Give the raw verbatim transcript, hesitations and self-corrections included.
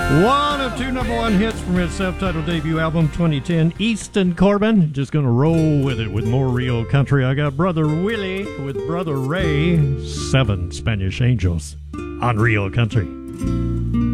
One of two number one hits from his self-titled debut album, twenty ten, Easton Corbin. Just going to roll with it with more Rio country. I got Brother Willie with Brother Ray, Seven Spanish Angels on Rio Country.